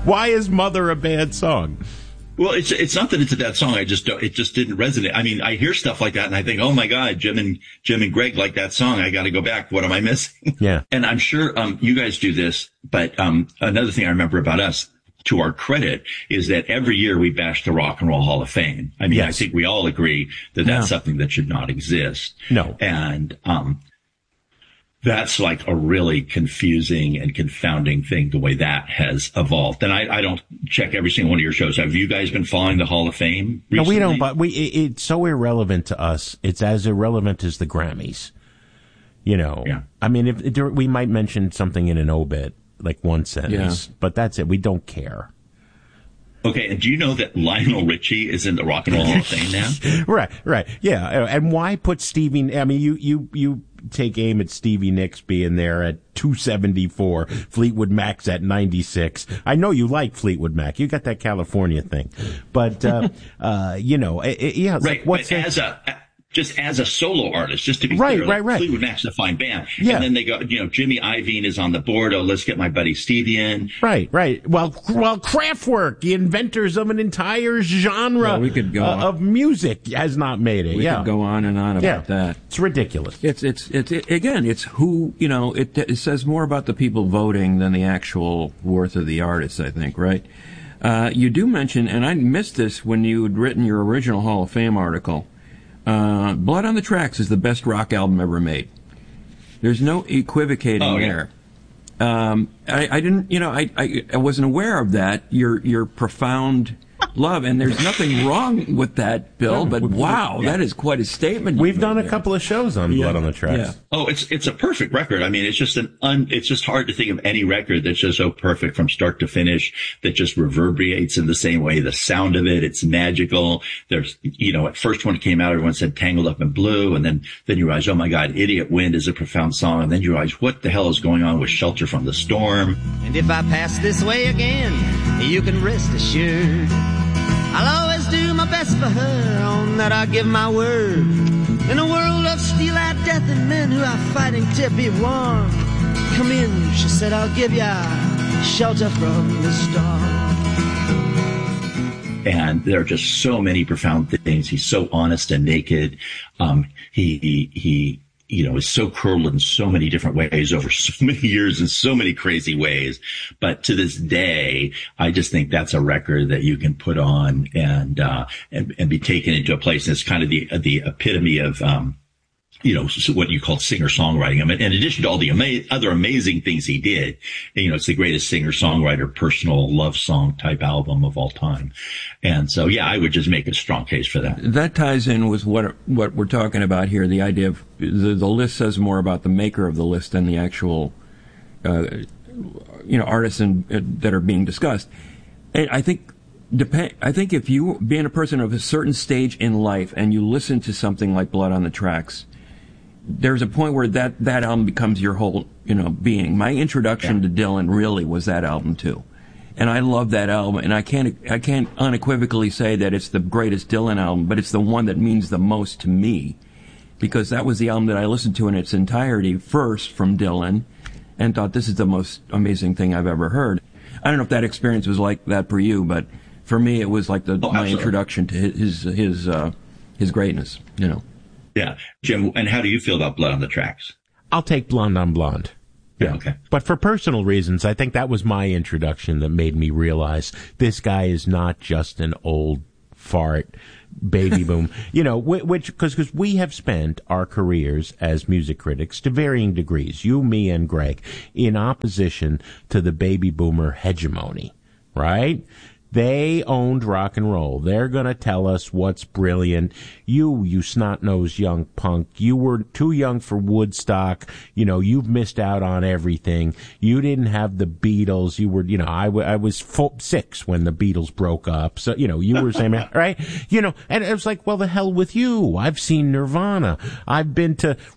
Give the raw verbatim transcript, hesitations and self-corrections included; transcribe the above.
Why is Mother a bad song? Well, it's it's not that it's a bad song. I just don't, it just didn't resonate. I mean, I hear stuff like that and I think, oh my God, Jim and Jim and Greg like that song. I got to go back. What am I missing? Yeah. And I'm sure um you guys do this, but um another thing I remember about us, to our credit, is that every year we bash the Rock and Roll Hall of Fame. I mean, yes. I think we all agree that that's no. something that should not exist. No. And um that's like a really confusing and confounding thing, the way that has evolved. And I, I don't check every single one of your shows. Have you guys been following the Hall of Fame recently? No, we don't, but we, it, it's so irrelevant to us. It's as irrelevant as the Grammys. You know, yeah. I mean, if, if we might mention something in an obit, like one sentence, yeah. but that's it. We don't care. Okay, and do you know that Lionel Richie is in the Rock and Roll Hall of Fame now? Right, right, yeah. And why put Stevie? I mean, you you you take aim at Stevie Nicks being there at two seventy-four, Fleetwood Mac's at ninety-six. I know you like Fleetwood Mac. You got that California thing, but uh, uh, you know, it, it, yeah. It's right, like, what's but that? as a Just as a solo artist, just to be right, clear, right, like right. Fleetwood Mac's a fine band. Yeah. And then they go, you know, Jimmy Iovine is on the board. Oh, let's get my buddy Stevie in. Right, right. Well, well, Kraftwerk, the inventors of an entire genre well, we could go uh, of music, has not made it. We yeah. could go on and on about yeah. that. It's ridiculous. It's, it's, it's, it, again, it's who, you know, it, it says more about the people voting than the actual worth of the artist, I think, right? Uh, you do mention, and I missed this when you had written your original Hall of Fame article, Uh, Blood on the Tracks is the best rock album ever made. There's no equivocating oh, yeah. there. Um, I, I didn't, you know, I, I, I wasn't aware of that. Your, your profound love, and there's nothing wrong with that, Bill. But wow, yeah. that is quite a statement. We've done a there. couple of shows on yeah. Blood on the Tracks. Yeah. Oh, it's it's a perfect record. I mean, it's just an un, it's just hard to think of any record that's just so perfect from start to finish, that just reverberates in the same way. The sound of it, it's magical. There's, you know, at first when it came out, everyone said Tangled Up in Blue, and then then you realize, oh my God, Idiot Wind is a profound song, and then you realize what the hell is going on with Shelter from the Storm. And if I pass this way again, you can rest assured I'll always do my best for her, on that I give my word. In a world of steel-eyed death and men who are fighting to be warm, come in, she said, I'll give ya shelter from the storm. And there are just so many profound things. He's so honest and naked. Um, he, he, he, you know, is so curled in so many different ways over so many years in so many crazy ways. But to this day, I just think that's a record that you can put on and, uh, and, and be taken into a place. And it's kind of the, the epitome of, um, you know, what you call singer-songwriting. I mean, in addition to all the ama- other amazing things he did, you know, it's the greatest singer-songwriter, personal love song type album of all time. And so, yeah, I would just make a strong case for that. That ties in with what what we're talking about here, the idea of the, the list says more about the maker of the list than the actual, uh, you know, artists in, uh, that are being discussed. And I think Dep- I think if you, being a person of a certain stage in life, and you listen to something like Blood on the Tracks, there's a point where that, that album becomes your whole, you know, being. My introduction yeah. to Dylan really was that album too. And I love that album, and I can't, I can't unequivocally say that it's the greatest Dylan album, but it's the one that means the most to me, because that was the album that I listened to in its entirety first from Dylan, and thought this is the most amazing thing I've ever heard. I don't know if that experience was like that for you, but for me it was like the, oh, my introduction to his, his, uh, his greatness, you know. Yeah. Jim, and how do you feel about Blood on the Tracks? I'll take Blonde on Blonde. Yeah, okay. But for personal reasons, I think that was my introduction that made me realize this guy is not just an old fart baby boom. You know, which, because because we have spent our careers as music critics to varying degrees, you, me, and Greg, in opposition to the baby boomer hegemony, right? They owned rock and roll. They're going to tell us what's brilliant. You, you snot-nosed young punk, you were too young for Woodstock. You know, you've missed out on everything. You didn't have the Beatles. You were, you know, I, w- I was four, six when the Beatles broke up. So, you know, you were saying, right? You know, and it was like, well, the hell with you. I've seen Nirvana. I've been to